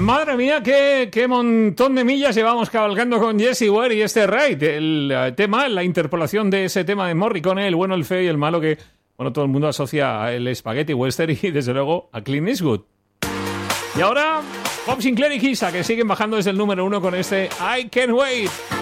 Madre mía, qué montón de millas llevamos cabalgando con Jessie Ware y este Ride. El tema, la interpolación de ese tema de Morricone, el bueno, el feo y el malo, que todo el mundo asocia al Spaghetti Western y desde luego a Clint Eastwood. Y ahora, Bob Sinclair y Kisa, que siguen bajando desde el número 1 con este I Can't Wait.